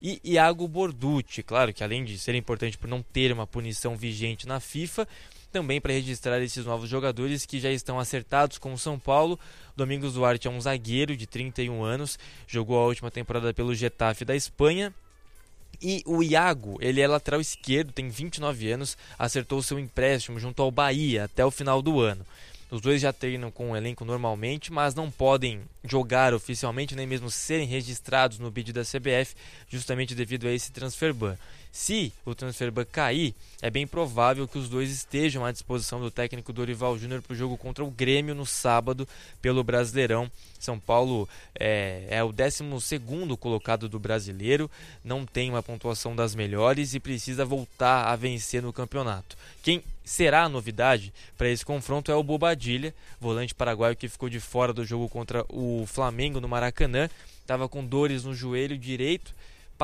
e Iago Borducci. Claro que além de ser importante por não ter uma punição vigente na FIFA, também para registrar esses novos jogadores que já estão acertados com o São Paulo. Domingos Duarte é um zagueiro de 31 anos, jogou a última temporada pelo Getafe da Espanha. E o Iago, ele é lateral esquerdo, tem 29 anos, acertou seu empréstimo junto ao Bahia até o final do ano. Os dois já treinam com o elenco normalmente, mas não podem jogar oficialmente, nem mesmo serem registrados no bid da CBF, justamente devido a esse transfer ban. Se o transfer ban cair, é bem provável que os dois estejam à disposição do técnico Dorival Júnior para o jogo contra o Grêmio no sábado pelo Brasileirão. São Paulo é o 12º colocado do Brasileiro, não tem uma pontuação das melhores e precisa voltar a vencer no campeonato. Quem será a novidade para esse confronto é o Bobadilla, volante paraguaio que ficou de fora do jogo contra o Flamengo no Maracanã, estava com dores no joelho direito,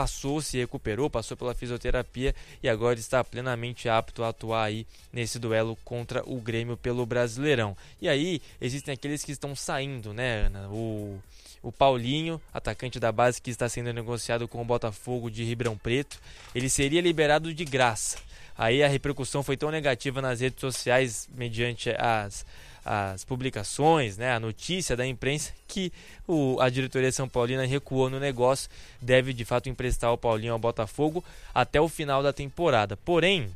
se recuperou, passou pela fisioterapia e agora está plenamente apto a atuar aí nesse duelo contra o Grêmio pelo Brasileirão. E aí existem aqueles que estão saindo, né, Ana? O Paulinho, atacante da base que está sendo negociado com o Botafogo de Ribeirão Preto, ele seria liberado de graça. Aí a repercussão foi tão negativa nas redes sociais mediante as publicações, né, a notícia da imprensa, que a diretoria São Paulina recuou no negócio, deve de fato emprestar o Paulinho ao Botafogo até o final da temporada. Porém,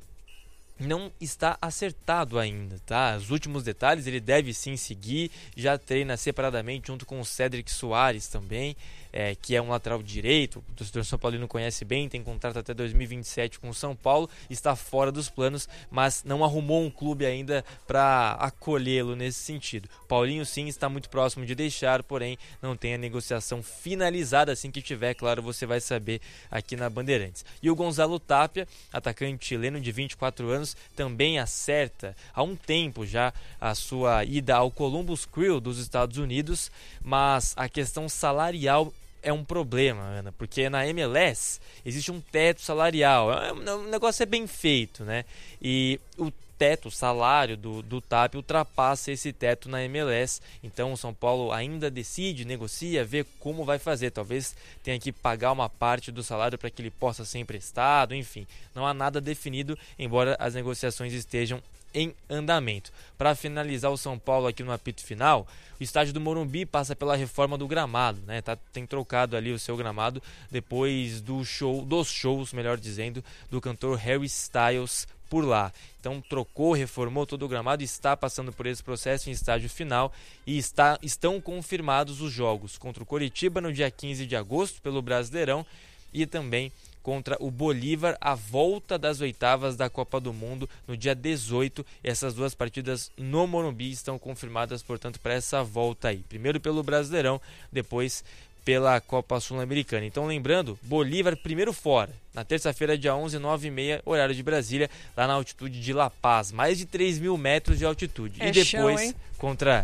não está acertado ainda, tá? Os últimos detalhes, ele deve sim seguir, já treina separadamente junto com o Cédric Soares também, que é um lateral direito, o torcedor São Paulino conhece bem, tem contrato até 2027 com o São Paulo, está fora dos planos, mas não arrumou um clube ainda para acolhê-lo nesse sentido. Paulinho sim está muito próximo de deixar, porém não tem a negociação finalizada. Assim que tiver, claro, você vai saber aqui na Bandeirantes. E o Gonzalo Tapia, atacante chileno de 24 anos, também acerta há um tempo já a sua ida ao Columbus Crew dos Estados Unidos, mas a questão salarial é um problema, Ana, porque na MLS existe um teto salarial, o negócio é bem feito, né? E o salário do Tapia ultrapassa esse teto na MLS, então o São Paulo ainda decide, negocia, vê como vai fazer, talvez tenha que pagar uma parte do salário para que ele possa ser emprestado, enfim, não há nada definido, embora as negociações estejam em andamento. Para finalizar o São Paulo aqui no apito final, o estádio do Morumbi passa pela reforma do gramado, né? Tem trocado ali o seu gramado depois dos shows, melhor dizendo, do cantor Harry Styles por lá. Então trocou, reformou todo o gramado, está passando por esse processo em estágio final e estão confirmados os jogos contra o Coritiba no dia 15 de agosto pelo Brasileirão e também contra o Bolívar, a volta das oitavas da Copa do Mundo no dia 18. Essas duas partidas no Morumbi estão confirmadas, portanto, para essa volta aí. Primeiro pelo Brasileirão, depois pela Copa Sul-Americana. Então, lembrando, Bolívar primeiro fora, na terça-feira, dia 11, 9h30, horário de Brasília, lá na altitude de La Paz, mais de 3.000 metros de altitude. E depois, chão, contra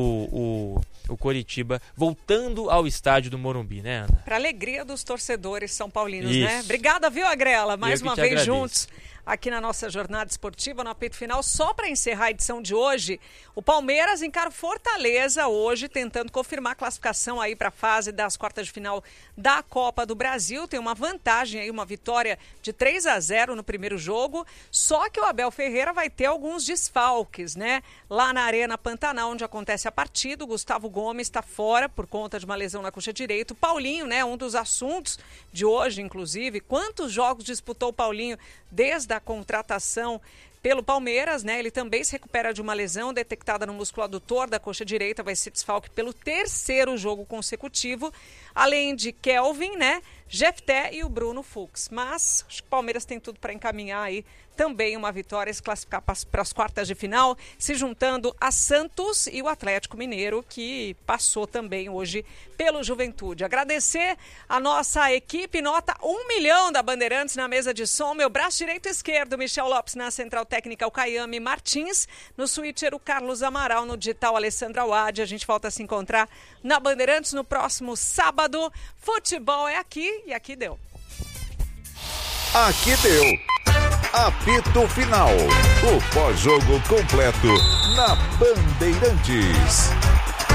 o Coritiba, voltando ao estádio do Morumbi, né, Ana? Para alegria dos torcedores são paulinos, né? Obrigada, viu, Agrela? Mais uma vez juntos aqui na nossa jornada esportiva, no apito final. Só para encerrar a edição de hoje, o Palmeiras encara Fortaleza hoje, tentando confirmar a classificação aí para a fase das quartas de final da Copa do Brasil. Tem uma vantagem aí, uma vitória de 3-0 no primeiro jogo, só que o Abel Ferreira vai ter alguns desfalques, né? Lá na Arena Pantanal, onde acontece a partida, o Gustavo Gomes está fora por conta de uma lesão na coxa direita. O Paulinho, né? Um dos assuntos de hoje, inclusive. Quantos jogos disputou o Paulinho desde a contratação pelo Palmeiras, né? Ele também se recupera de uma lesão detectada no músculo adutor da coxa direita, vai ser desfalque pelo terceiro jogo consecutivo, além de Kelvin, né? Jefté e o Bruno Fux. Mas acho que o Palmeiras tem tudo para encaminhar aí também uma vitória e se classificar para as quartas de final, se juntando a Santos e o Atlético Mineiro, que passou também hoje pelo Juventude. Agradecer a nossa equipe, nota 1 milhão da Bandeirantes na mesa de som, meu braço direito e esquerdo, Michel Lopes na central técnica, o Caiame Martins, no switcher o Carlos Amaral, no digital Alessandra Wade. A gente volta a se encontrar na Bandeirantes no próximo sábado. Futebol é aqui e aqui deu. Aqui deu. Apito final. O pós-jogo completo na Bandeirantes.